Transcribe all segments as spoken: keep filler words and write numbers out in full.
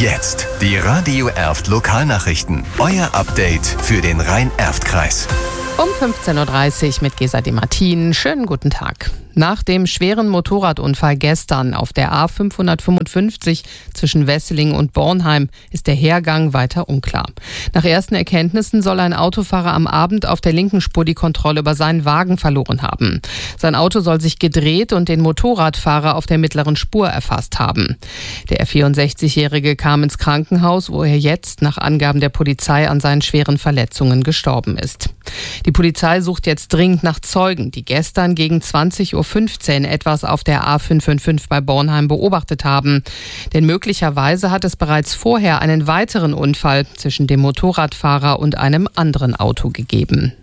Jetzt die Radio Erft Lokalnachrichten. Euer Update für den Rhein-Erft-Kreis. Um fünfzehn Uhr dreißig mit Gesa de Martin. Schönen guten Tag. Nach dem schweren Motorradunfall gestern auf der A fünfhundertfünfundfünfzig zwischen Wesseling und Bornheim ist der Hergang weiter unklar. Nach ersten Erkenntnissen soll ein Autofahrer am Abend auf der linken Spur die Kontrolle über seinen Wagen verloren haben. Sein Auto soll sich gedreht und den Motorradfahrer auf der mittleren Spur erfasst haben. Der vierundsechzigjährige kam ins Krankenhaus, wo er jetzt nach Angaben der Polizei an seinen schweren Verletzungen gestorben ist. Die Polizei sucht jetzt dringend nach Zeugen, die gestern gegen zwanzig Uhr fünfzehn etwas auf der A fünfhundertfünfundfünfzig bei Bornheim beobachtet haben. Denn möglicherweise hat es bereits vorher einen weiteren Unfall zwischen dem Motorradfahrer und einem anderen Auto gegeben.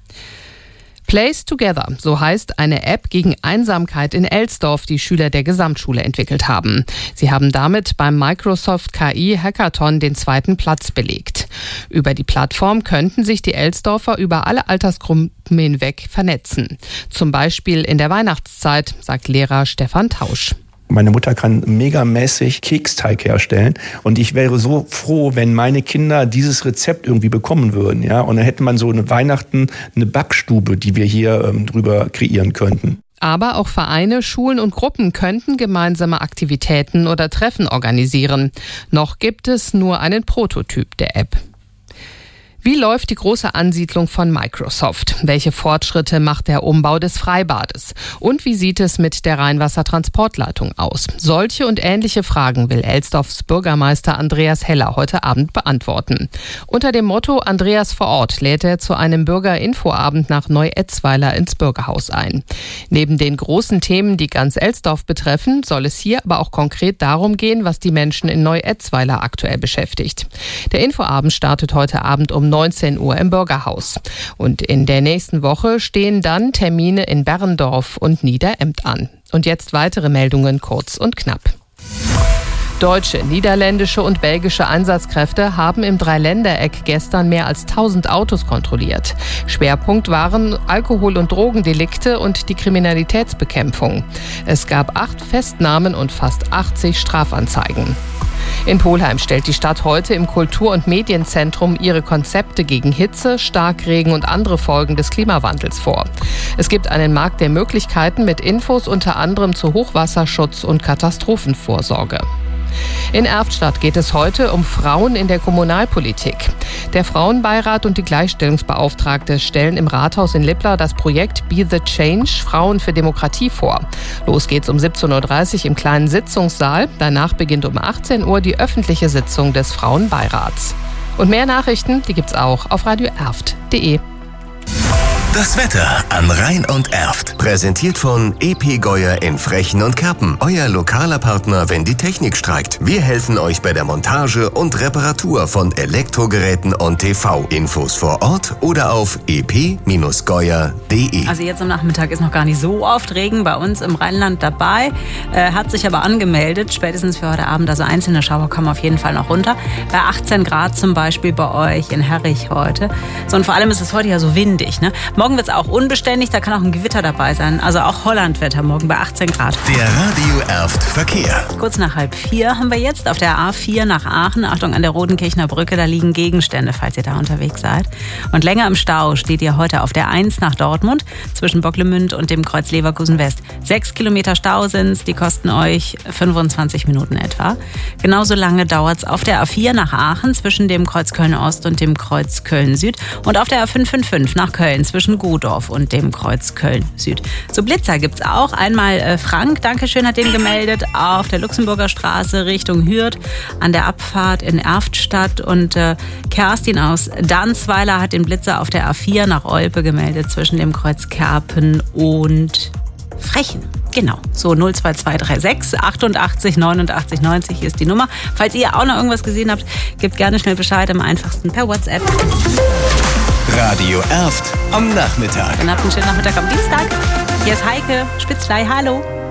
Place Together, so heißt eine App gegen Einsamkeit in Elsdorf, die Schüler der Gesamtschule entwickelt haben. Sie haben damit beim Microsoft K I Hackathon den zweiten Platz belegt. Über die Plattform könnten sich die Elsdorfer über alle Altersgruppen hinweg vernetzen. Zum Beispiel in der Weihnachtszeit, sagt Lehrer Stefan Tausch. Meine Mutter kann megamäßig Keksteig herstellen und ich wäre so froh, wenn meine Kinder dieses Rezept irgendwie bekommen würden, ja. Und dann hätte man so eine Weihnachten, eine Backstube, die wir hier ähm, drüber kreieren könnten. Aber auch Vereine, Schulen und Gruppen könnten gemeinsame Aktivitäten oder Treffen organisieren. Noch gibt es nur einen Prototyp der App. Wie läuft die große Ansiedlung von Microsoft? Welche Fortschritte macht der Umbau des Freibades? Und wie sieht es mit der Rheinwassertransportleitung aus? Solche und ähnliche Fragen will Elsdorfs Bürgermeister Andreas Heller heute Abend beantworten. Unter dem Motto Andreas vor Ort lädt er zu einem Bürgerinfoabend nach Neu-Etzweiler ins Bürgerhaus ein. Neben den großen Themen, die ganz Elsdorf betreffen, soll es hier aber auch konkret darum gehen, was die Menschen in Neu-Etzweiler aktuell beschäftigt. Der Infoabend startet heute Abend um neunzehn Uhr im Bürgerhaus. Und in der nächsten Woche stehen dann Termine in Berndorf und Niederempt an. Und jetzt weitere Meldungen kurz und knapp. Deutsche, niederländische und belgische Einsatzkräfte haben im Dreiländereck gestern mehr als tausend Autos kontrolliert. Schwerpunkt waren Alkohol- und Drogendelikte und die Kriminalitätsbekämpfung. Es gab acht Festnahmen und fast achtzig Strafanzeigen. In Polheim stellt die Stadt heute im Kultur- und Medienzentrum ihre Konzepte gegen Hitze, Starkregen und andere Folgen des Klimawandels vor. Es gibt einen Markt der Möglichkeiten mit Infos unter anderem zu Hochwasserschutz und Katastrophenvorsorge. In Erftstadt geht es heute um Frauen in der Kommunalpolitik. Der Frauenbeirat und die Gleichstellungsbeauftragte stellen im Rathaus in Lippla das Projekt Be the Change – Frauen für Demokratie vor. Los geht's um siebzehn Uhr dreißig im kleinen Sitzungssaal. Danach beginnt um achtzehn Uhr die öffentliche Sitzung des Frauenbeirats. Und mehr Nachrichten, die gibt's auch auf radio erft punkt de. Das Wetter an Rhein und Erft. Präsentiert von E P Geuer in Frechen und Kerpen. Euer lokaler Partner, wenn die Technik streikt. Wir helfen euch bei der Montage und Reparatur von Elektrogeräten und T V. Infos vor Ort oder auf e p geuer punkt de. Also jetzt am Nachmittag ist noch gar nicht so oft Regen bei uns im Rheinland dabei. Äh, hat sich aber angemeldet, spätestens für heute Abend. Also einzelne Schauer kommen auf jeden Fall noch runter. Bei achtzehn Grad zum Beispiel bei euch in Herrich heute. So, und vor allem ist es heute ja so windig, ne? Morgen wird es auch unbeständig, da kann auch ein Gewitter dabei sein. Also auch Hollandwetter morgen bei achtzehn Grad. Der Radio Erft Verkehr. Kurz nach halb vier haben wir jetzt auf der A vier nach Aachen. Achtung, an der Rodenkirchner Brücke, da liegen Gegenstände, falls ihr da unterwegs seid. Und länger im Stau steht ihr heute auf der eins nach Dortmund zwischen Bocklemünd und dem Kreuz Leverkusen West. Sechs Kilometer Stau sind's, die kosten euch fünfundzwanzig Minuten etwa. Genauso lange dauert's auf der A vier nach Aachen zwischen dem Kreuz Köln Ost und dem Kreuz Köln Süd und auf der A fünf fünf fünf nach Köln zwischen Godorf und dem Kreuz Köln Süd. So Blitzer gibt's auch. Einmal äh, Frank, Dankeschön, hat den gemeldet, auf der Luxemburger Straße Richtung Hürth an der Abfahrt in Erftstadt. Und äh, Kerstin aus Dansweiler hat den Blitzer auf der A vier nach Olpe gemeldet zwischen dem Kreuz Kerpen und Frechen. Genau, so null zwei zwei drei sechs achtundachtzig neunundachtzig neunzig ist die Nummer. Falls ihr auch noch irgendwas gesehen habt, gebt gerne schnell Bescheid, am einfachsten per WhatsApp. Radio Erft am Nachmittag. Dann habt einen schönen Nachmittag am Dienstag. Hier ist Heike Spitzlei, hallo.